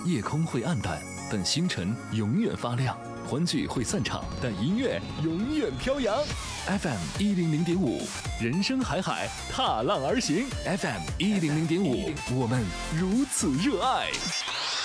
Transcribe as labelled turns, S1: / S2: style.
S1: 夜空会暗淡，但星辰永远发亮；欢聚会散场，但音乐永远飘扬。FM100.5，人生海海，踏浪而行。FM100.5，我们如此热爱。